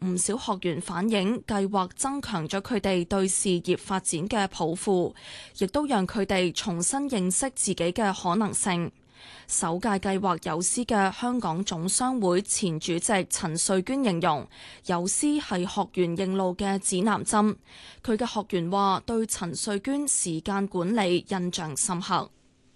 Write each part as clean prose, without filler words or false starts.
唔少學員反映，計劃增強咗佢哋對事業發展嘅抱負，亦都讓佢哋重新認識自己嘅可能性。首屆計劃友師嘅香港總商會前主席陳瑞娟形容，友師係學員認路嘅指南針。佢嘅學員話對陳瑞娟時間管理印象深刻。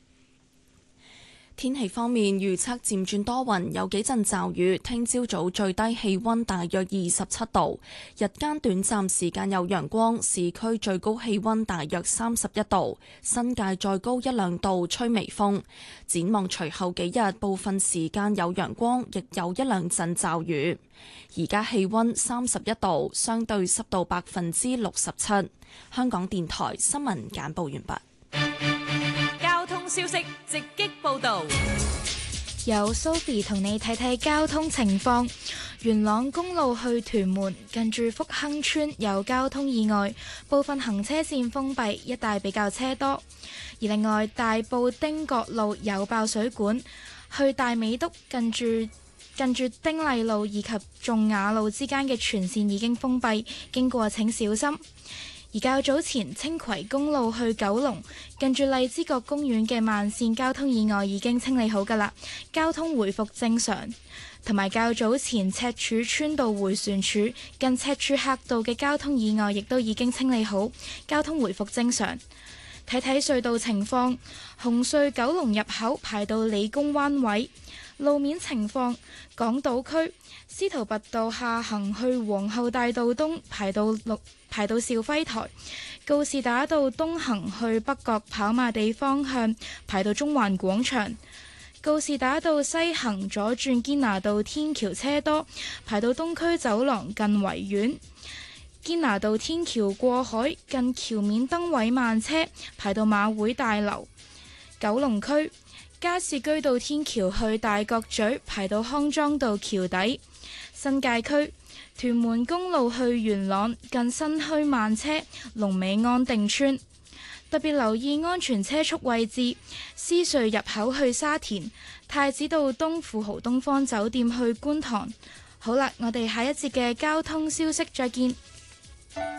天氣方面，預測漸轉多雲，有幾陣驟雨。聽朝早最低氣溫大約27度，日間短暫時間有陽光，市區最高氣溫大約31度，新界再高1-2度，吹微風。展望隨後幾日，部分時間有陽光，亦有1-2陣驟雨。而家氣溫31度，相對濕度67%。香港電台新聞簡報完畢。 消息直擊報道， 由 Sophie 同你睇睇交通情況。元朗公路去屯門近住福亨村有交通意外，部分行車線封閉，一帶比較車多。而另外大埔汀角路有爆水管，去大美督近住丁麗路以及仲雅路之間嘅全線已經封閉，經過請小心。而較早前青葵公路去九龍近住荔枝角公園嘅慢線交通意外已經清理好㗎喇，交通回復正常。同埋較早前赤柱村道迴旋處近赤柱客道嘅交通意外亦都已經清理好，交通回復正常。睇睇隧道情況，紅隧九龍入口排到理工灣位。路面情況，港島區司徒拔道下行去皇后大道東排到肇輝台，告士打道東行去北角跑馬地方向排到中環廣場，告士打道西行左轉堅拿道天橋車多，排到東區走廊近維園，堅拿道天橋過海近橋面燈位慢車，排到馬會大樓。九龍區加士居道天橋去大角咀排到康莊道橋底。新界區屯門公路去元朗近新墟慢車，龍尾安定村。特別留意安全車速位置，獅隧入口去沙田，太子道東富豪東方酒店去觀塘。好啦，我哋下一節嘅交通消息再見。